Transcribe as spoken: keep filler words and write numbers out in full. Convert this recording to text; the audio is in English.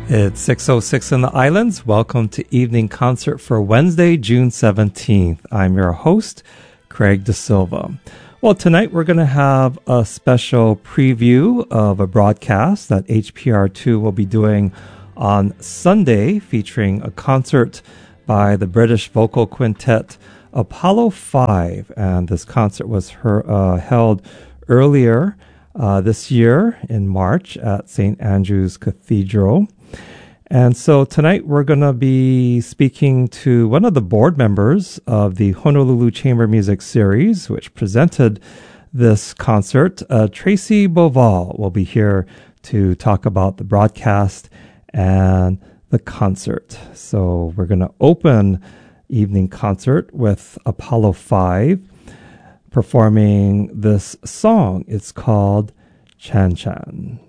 It's six oh six in the Islands. Welcome to Evening Concert for Wednesday, June seventeenth. I'm your host, Craig De Silva. Well, tonight we're going to have a special preview of a broadcast that H P R two will be doing on Sunday, featuring a concert by the British vocal quintet Apollo five. And this concert was her, uh, held earlier uh, this year in March at Saint Andrew's Cathedral. And so tonight we're going to be speaking to one of the board members of the Honolulu Chamber Music Series, which presented this concert. Uh, Tracy Boval will be here to talk about the broadcast and the concert. So we're going to open evening concert with Apollo five performing this song. It's called Chan Chan.